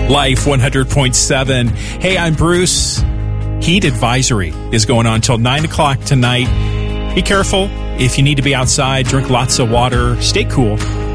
Life 100.7. Hey, I'm Bruce. Heat advisory is going on till 9 o'clock tonight. Be careful. If you need to be outside, drink lots of water, stay cool.